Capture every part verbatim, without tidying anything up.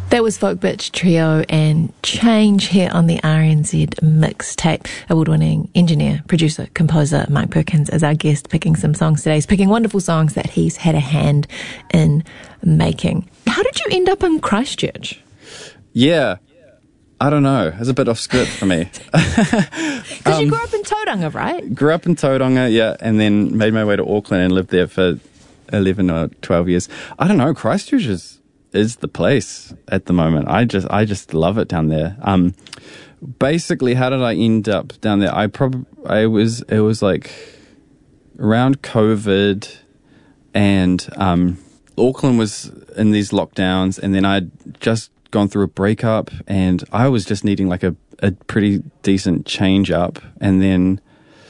That was Folk Bitch Trio and Change here on the R N Z Mixtape. Award-winning engineer, producer, composer Mark Perkins is our guest, picking some songs today. He's picking wonderful songs that he's had a hand in making. How did you end up in Christchurch? Yeah, I don't know. It's a bit off script for me. Because um, you grew up in Tauranga, right? Grew up in Tauranga, yeah, and then made my way to Auckland and lived there for eleven or twelve years. I don't know. Christchurch is... is the place at the moment. I just I just love it down there. Um, basically, how did I end up down there? I probably I was it was like around COVID, and um, Auckland was in these lockdowns, and then I'd just gone through a breakup, and I was just needing like a, a pretty decent change up, and then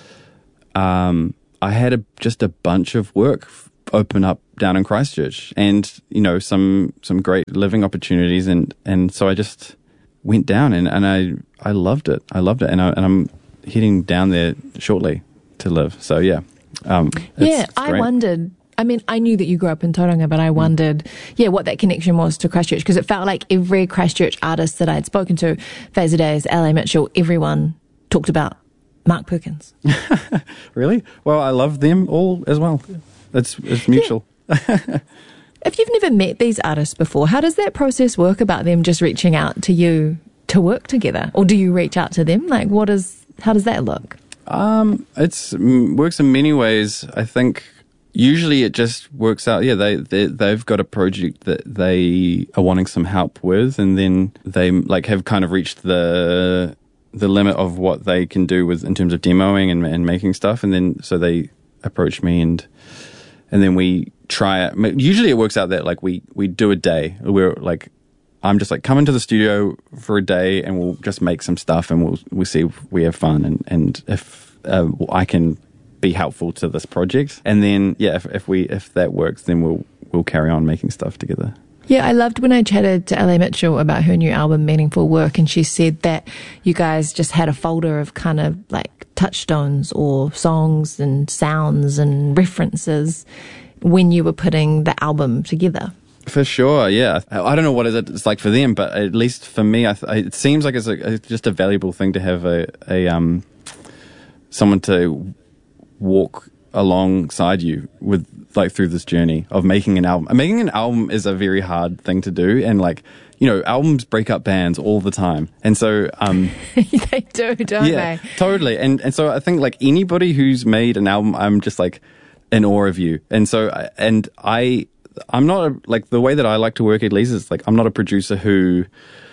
um, I had a, just a bunch of work open up down in Christchurch, and you know some some great living opportunities, and and so I just went down, and, and I I loved it I loved it and, I, and I'm heading down there shortly to live, so yeah um, it's, yeah it's I wondered, I mean, I knew that you grew up in Tauranga, but I wondered yeah what that connection was to Christchurch, because it felt like every Christchurch artist that I'd spoken to, Fazer Days, L A Mitchell, everyone talked about Mark Perkins. Really? Well, I love them all as well. It's, it's mutual. Yeah. If you've never met these artists before, how does that process work about them just reaching out to you to work together? Or do you reach out to them? Like, what is, how does that look? Um, it's works in many ways. I think usually it just works out. Yeah, they, they, they've got a project that they are wanting some help with, and then they like have kind of reached the the limit of what they can do with in terms of demoing and, and making stuff. And then, so they approach me, and and then we try it. Usually it works out that like we, we do a day. We're like, I'm just like, come into the studio for a day and we'll just make some stuff, and we'll, we'll see if we have fun, and, and if uh, I can be helpful to this project. And then, yeah, if, if we, if that works, then we'll, we'll carry on making stuff together. Yeah, I loved when I chatted to L A Mitchell about her new album, Meaningful Work, and she said that you guys just had a folder of kind of like touchstones or songs and sounds and references when you were putting the album together. For sure, yeah. I don't know what it's like for them, but at least for me, I th- it seems like it's a, just a valuable thing to have a, a um someone to walk alongside you with, like, through this journey of making an album. Making an album is a very hard thing to do, and like, you know, albums break up bands all the time, and so um they do, don't yeah, they? Totally. And and so I think like anybody who's made an album, I'm just like in awe of you. And so and I I'm not a, like the way that I like to work at least is like I'm not a producer who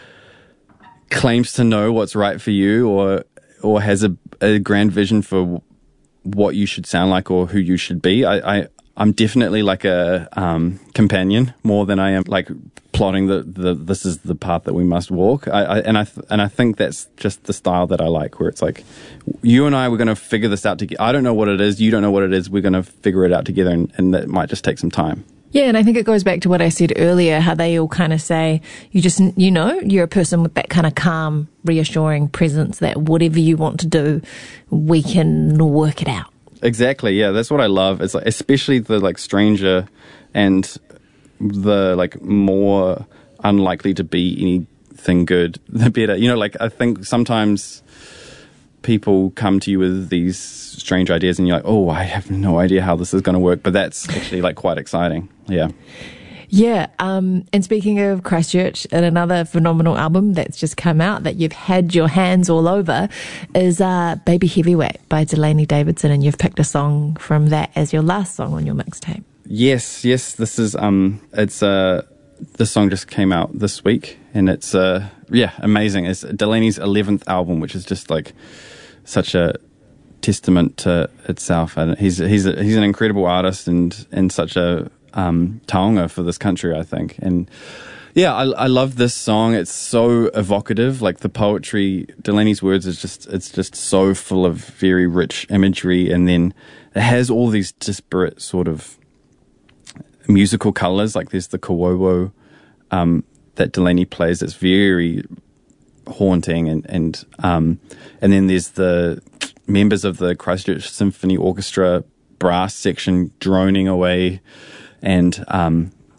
claims to know what's right for you or or has a, a grand vision for what you should sound like or who you should be. I, I I'm definitely like a um, companion more than I am like plotting the, the this is the path that we must walk. I, I and I th- and I think that's just the style that I like, where it's like you and I we're going to figure this out together. I don't know what it is, you don't know what it is. We're going to figure it out together, and, and that might just take some time. Yeah, and I think it goes back to what I said earlier, how they all kind of say, you just, you know, you're a person with that kind of calm, reassuring presence that whatever you want to do, we can work it out. Exactly, yeah, that's what I love. It's like, especially the like stranger and the like more unlikely to be anything good, the better. You know, like I think sometimes people come to you with these strange ideas and you're like, oh, I have no idea how this is going to work, but that's actually like quite exciting. Yeah. Yeah. Um, and speaking of Christchurch, and another phenomenal album that's just come out that you've had your hands all over is uh, Baby Heavyweight by Delaney Davidson, and you've picked a song from that as your last song on your mixtape. Yes, yes. This is, um, it's, uh, this song just came out this week, and it's, uh, yeah, amazing. It's Delaney's eleventh album, which is just like such a testament to itself. And he's, he's, a, he's an incredible artist and, and such a, um, taonga for this country, I think. And yeah, I, I love this song. It's so evocative. Like the poetry, Delaney's words is just, it's just so full of very rich imagery. And then it has all these disparate sort of musical colors. Like there's the kawowo, um, that Delaney plays. It's very haunting. And, and, um, and then there's the members of the Christchurch Symphony Orchestra brass section droning away. And, um,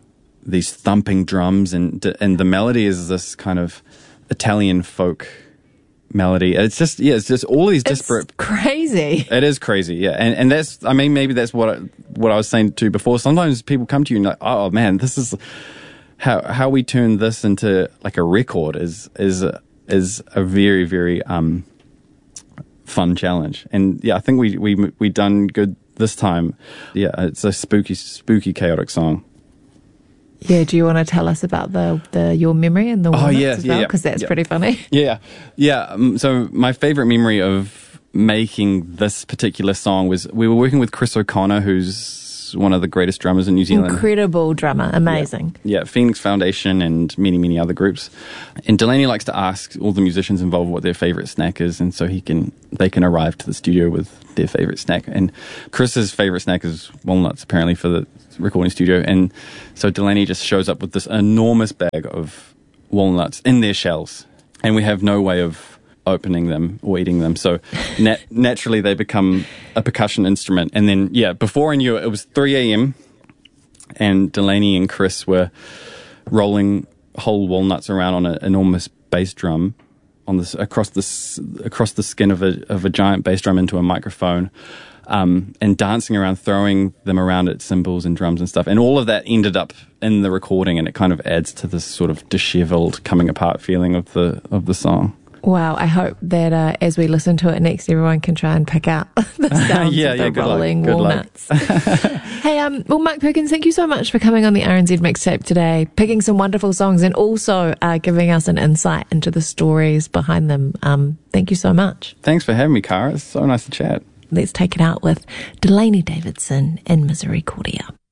these thumping drums, and and the melody is this kind of Italian folk melody. It's just, yeah, it's just all these disparate. It's crazy. It is crazy, yeah. And and that's, I mean, maybe that's what I, what I was saying to you before. Sometimes people come to you and like, oh man, this is how how we turn this into like a record is is a, is a very very um fun challenge. And yeah, I think we we we done good this time. Yeah, it's a spooky spooky chaotic song. Yeah, do you want to tell us about the, the your memory and the walnuts oh, yeah, as yeah, well? yeah. Because that's yeah. pretty funny. Yeah, yeah. Um, so my favorite memory of making this particular song was we were working with Chris O'Connor, who's one of the greatest drummers in New Zealand. Incredible drummer, amazing. Yeah, yeah, Phoenix Foundation and many, many other groups. And Delaney likes to ask all the musicians involved what their favorite snack is, and so he can they can arrive to the studio with their favorite snack. And Chris's favorite snack is walnuts, apparently, for the recording studio. And so Delaney just shows up with this enormous bag of walnuts in their shells, and we have no way of opening them or eating them. So nat- naturally they become a percussion instrument. And then, yeah, before I knew it, it was three a.m. and Delaney and Chris were rolling whole walnuts around on an enormous bass drum on this across this across the skin of a of a giant bass drum into a microphone. Um, and dancing around, throwing them around at cymbals and drums and stuff. And all of that ended up in the recording, and it kind of adds to this sort of disheveled, coming apart feeling of the of the song. Wow, I hope that uh, as we listen to it next, everyone can try and pick out the sounds yeah, of the yeah, good rolling luck. Good walnuts. Hey, um, well, Mark Perkins, thank you so much for coming on the R N Z Mixtape today, picking some wonderful songs and also uh, giving us an insight into the stories behind them. Um, thank you so much. Thanks for having me, Cara. It's so nice to chat. Let's take it out with Delaney Davidson and Misericordia.